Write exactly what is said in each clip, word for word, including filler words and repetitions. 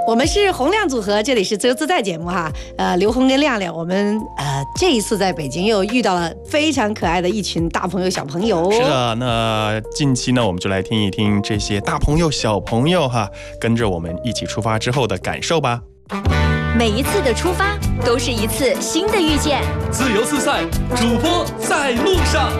我们是洪亮组合，这里是自由自在节目哈。呃，刘洪跟亮亮，我们呃这一次在北京又遇到了非常可爱的一群大朋友小朋友。 是的，那近期呢，我们就来听一听这些大朋友小朋友哈，跟着我们一起出发之后的感受吧。 每一次的出发都是一次新的遇见。 自由自在，主播在路上。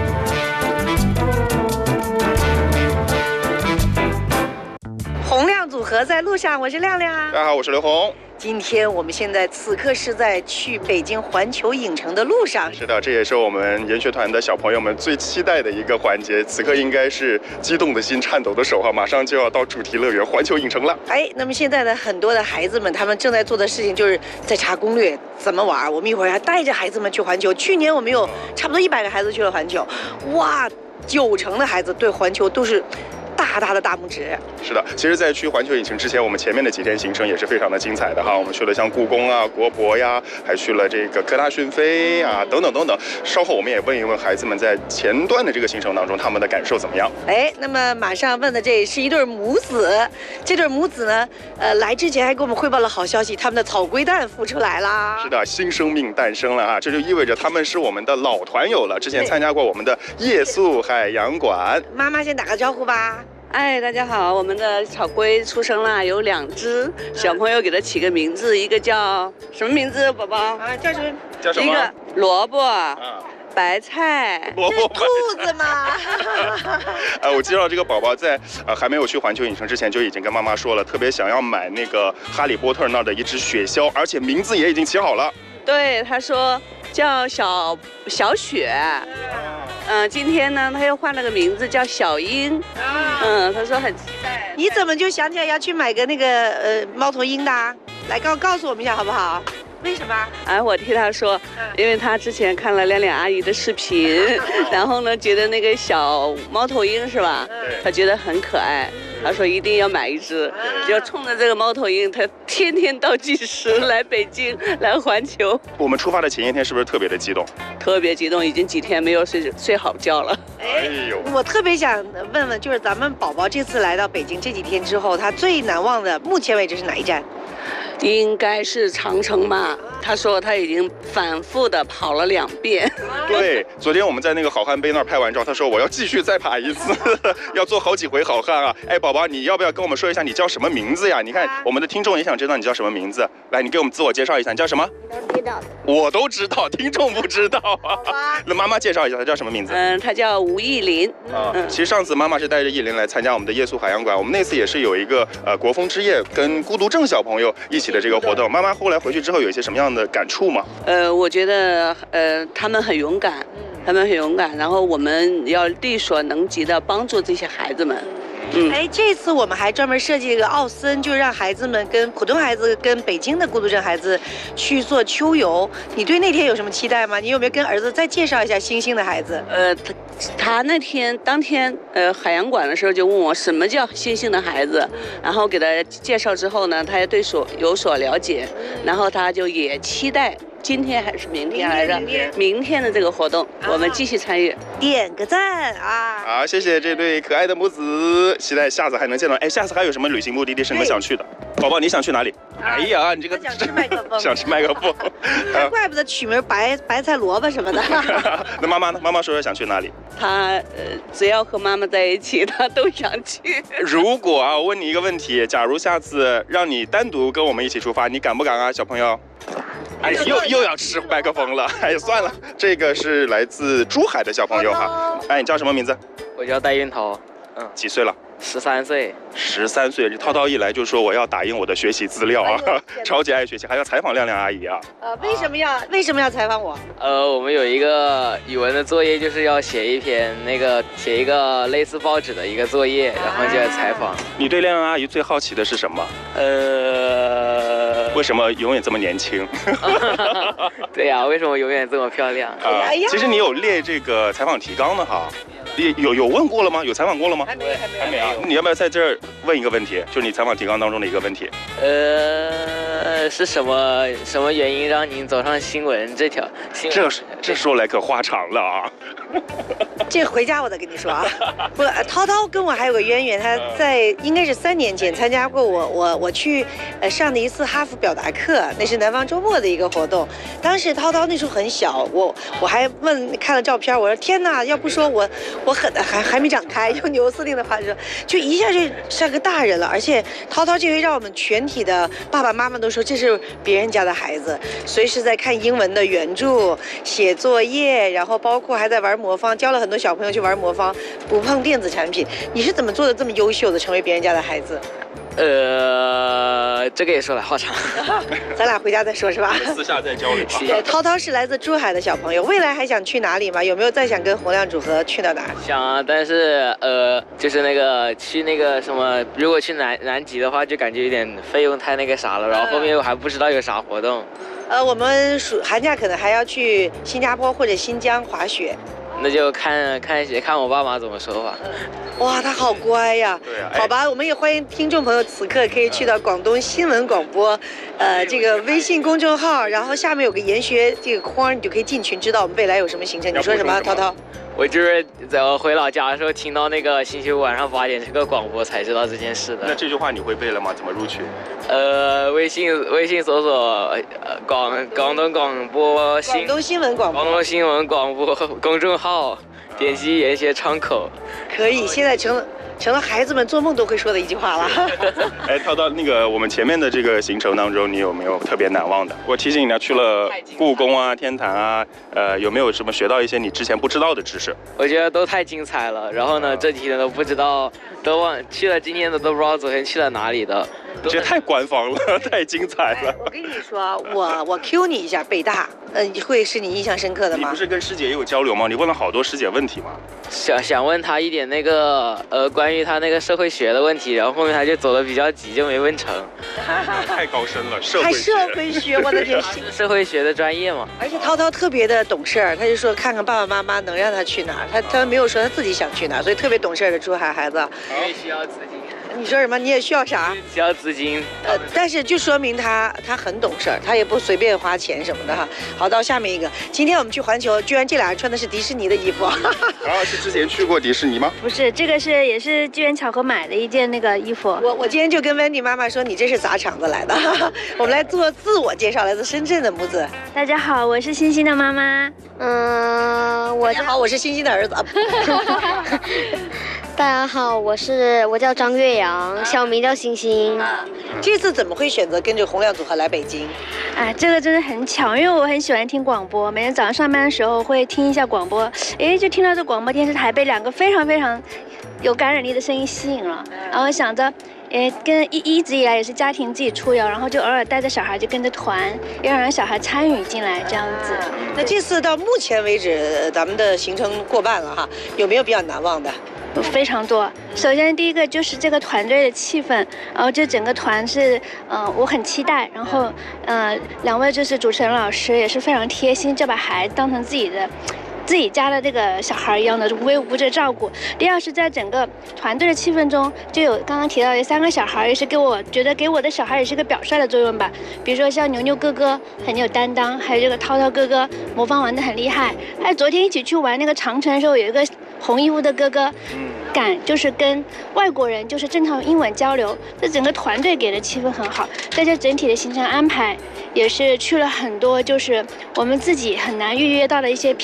洪亮组合在路上，我是亮亮。 大家好，我是刘洪。 今天我们现在此刻是在去北京环球影城的路上。 是的，这也是我们研学团的小朋友们最期待的一个环节。此刻应该是激动的心、颤抖的手哈，马上就要到主题乐园环球影城了。 哎，那么现在的很多的孩子们，他们正在做的事情就是在查攻略，怎么玩。我们一会儿还带着孩子们去环球。去年我们有差不多一百个孩子去了环球，哇，九成的孩子对环球都是大大的大拇指。 是的，其实在去环球影城之前，我们前面的几天行程也是非常的精彩的哈。我们去了像故宫啊、国博呀，还去了这个科大讯飞啊，等等等等。稍后我们也问一问孩子们在前段的这个行程当中，他们的感受怎么样？ 哎，那么马上问的这是一对母子，这对母子呢，呃，来之前还给我们汇报了好消息，他们的草龟蛋孵出来啦。 是的，新生命诞生了啊！这就意味着他们是我们的老团友了，之前参加过我们的夜宿海洋馆。 妈妈先打个招呼吧。 哎，大家好，我们的草龟出生了，有两只，小朋友给它起个名字，一个叫什么名字，宝宝？ 啊，叫什么？ 叫什么？ 一个萝卜。 啊白菜， 萝卜兔子嘛。 呃，我知道这个宝宝在呃还没有去环球影城之前就已经跟妈妈说了，特别想要买那个哈利波特那儿的一只雪鸮，而且名字也已经起好了。 对，他说叫小小雪。嗯、呃，今天呢，他又换了个名字叫小鹰。嗯，他说很期待。 你怎么就想起来要去买个那个呃猫头鹰的？来告告诉我们一下好不好？为什么？ 哎，我替他说，因为他之前看了亮亮阿姨的视频，然后呢，觉得那个小猫头鹰是吧？他觉得很可爱，他说一定要买一只，就冲着这个猫头鹰，他天天倒计时来北京来环球。 我们出发的前一天是不是特别的激动？ 特别激动，已经几天没有睡睡好觉了。 哎呦，我特别想问问，就是咱们宝宝这次来到北京这几天之后，他最难忘的，目前为止是哪一站？ 应该是长城吧，他说他已经反复的跑了两遍。 对，昨天我们在那个好汉碑那儿拍完照，他说我要继续再爬一次，要做好几回好汉啊！哎，宝宝，你要不要跟我们说一下你叫什么名字呀？你看我们的听众也想知道你叫什么名字，来，你给我们自我介绍一下，你叫什么？ 都知道的。 我都知道，听众不知道啊。那妈妈介绍一下，她叫什么名字？ 嗯，她叫吴艺林。 啊，其实上次妈妈是带着艺林来参加我们的夜宿海洋馆，我们那次也是有一个呃国风之夜跟孤独症小朋友一起的这个活动。妈妈后来回去之后有一些什么样的感触吗？ 呃，我觉得呃他们很勇敢，他们很勇敢，然后我们要力所能及的帮助这些孩子们。 嗯，哎，这次我们还专门设计了一个奥森，就让孩子们跟普通孩子跟北京的孤独症孩子去做秋游。你对那天有什么期待吗？你有没有跟儿子再介绍一下星星的孩子？ 呃，他他那天当天呃海洋馆的时候就问我什么叫星星的孩子，然后给他介绍之后呢，他也对所有所了解，然后他就也期待。今天还是明天来着？明天的这个活动，我们继续参与， 点个赞啊！ 好，谢谢这对可爱的母子，期待下次还能见到。哎，下次还有什么旅行目的地是你们想去的？宝宝，你想去哪里？哎呀，你这个想吃麦克风， 想吃麦克风， 怪不得取名白白菜萝卜什么的。 那妈妈呢？妈妈说说想去哪里？ 她呃，只要和妈妈在一起，她都想去。 如果啊，我问你一个问题，假如下次让你单独跟我们一起出发，你敢不敢啊，小朋友？哎，又又要吃麦克风了。哎，算了，这个是来自珠海的小朋友哈。哎，你叫什么名字？ 我叫戴运涛， 嗯，几岁了？ 十三岁。 十三岁，涛涛一来就说我要打印我的学习资料啊，超级爱学习，还要采访亮亮阿姨啊。 呃，为什么要为什么要采访我？ 呃，我们有一个语文的作业，就是要写一篇那个写一个类似报纸的一个作业，然后就要采访。 你对亮亮阿姨最好奇的是什么？ 呃， 为什么永远这么年轻？ 对呀、啊，为什么永远这么漂亮？ 啊，其实你有列这个采访提纲的哈。 有有问过了吗？有采访过了吗？ 还没有，还没有， 还没啊。你要不要在这儿问一个问题？就是你采访提纲当中的一个问题。 呃，是什么什么原因让您走上新闻这条？新闻这这说来可话长了啊。 这回家我再跟你说啊。不，涛涛跟我还有个渊源，他在应该是三年前参加过我我我去呃上的一次哈佛表达课，那是南方周末的一个活动。当时涛涛那时候很小，我我还问看了照片，我说天哪，要不说我我很还还没长开，用牛司令的话说，就一下就像个大人了。而且涛涛这回让我们全体的爸爸妈妈都说这是别人家的孩子，随时在看英文的原著、写作业，然后包括还在玩魔方，教了很多小朋友去玩魔方，不碰电子产品。你是怎么做的这么优秀的，成为别人家的孩子？ 呃，这个也说来话长， 咱俩回家再说，是吧？ 私下再交流吧。 对，涛涛是来自珠海的小朋友，未来还想去哪里吗？有没有再想跟洪亮组合去到哪儿？ 想啊，但是呃，就是那个去那个什么，如果去南南极的话，就感觉有点费用太那个啥了，然后后面我还不知道有啥活动。 呃，我们暑寒假可能还要去新加坡或者新疆滑雪。 那就看看看我爸妈怎么说吧。 哇，他好乖呀！ 对啊， 好吧，我们也欢迎听众朋友此刻可以去到广东新闻广播，呃，这个微信公众号，然后下面有个研学这个框，你就可以进群知道我们未来有什么行程。你说什么，涛涛？ 我就是在我回老家的时候听到那个星期五晚上八点这个广播才知道这件事的。 那这句话你会背了吗？怎么录取？ 呃，微信微信搜索呃广广东广播新广东新闻广播， 广东新闻广播公众号，点击研学窗口。 可以，现在成了成了孩子们做梦都会说的一句话了。 哎，涛涛，那个我们前面的这个行程当中，你有没有特别难忘的？我提醒你，去了故宫啊、天坛啊，呃，有没有什么学到一些你之前不知道的知识？ 我觉得都太精彩了。然后呢，这几天都不知道，都忘去了今天的都不知道昨天去了哪里的。 这太官方了，太精彩了。 我跟你说，我我 Q 你一下，北大，呃，会是你印象深刻的吗？ 你不是跟师姐也有交流吗？你问了好多师姐问题吗？ 想想问他一点那个呃关于他那个社会学的问题，然后后面他就走得比较急，就没问成。 太高深了，社还会学。 社会学，我的天！ 社会学的专业嘛。 而且涛涛特别的懂事儿，他就说看看爸爸妈妈能让他去哪儿，他他没有说他自己想去哪儿，所以特别懂事儿的珠海孩子。 因为需要资金。 你说什么？你也需要啥？ 需要资金。 呃，但是就说明他他很懂事儿，他也不随便花钱什么的哈。好，到下面一个，今天我们去环球，居然这俩人穿的是迪士尼的衣服。 啊，是之前去过迪士尼吗？ 不是，这个是也是机缘巧合买的一件那个衣服。 我我今天就跟 Wendy 妈妈说，你这是砸场子来的。我们来做自我介绍，来自深圳的母子。 大家好，我是欣欣的妈妈。 嗯，我大家好，我是欣欣的儿子。 大家好，我是我叫张月阳，小名叫欣欣。 这次怎么会选择跟着洪亮组合来北京？ 哎，这个真的很巧，因为我很喜欢听广播，每天早上上班的时候会听一下广播，哎，就听到这广播电视台被两个非常非常有感染力的声音吸引了，然后想着。诶，跟一一直以来也是家庭自己出游，然后就偶尔带着小孩就跟着团，要让小孩参与进来这样子。 那这次到目前为止，咱们的行程过半了哈，有没有比较难忘的？ 非常多。首先第一个就是这个团队的气氛，然后这整个团是，嗯、呃，我很期待。然后，呃，两位就是主持人老师也是非常贴心，就把孩子当成自己的。自己家的这个小孩一样的无微不至照顾。第二是在整个团队的气氛中，就有刚刚提到的三个小孩，也是给我觉得给我的小孩也是个表率的作用吧。比如说像牛牛哥哥很有担当，还有这个涛涛哥哥魔方玩得很厉害。还有昨天一起去玩那个长城的时候，有一个红衣服的哥哥，敢就是跟外国人就是正常英文交流。这整个团队给的气氛很好，在这整体的行程安排也是去了很多就是我们自己很难预约到的一些。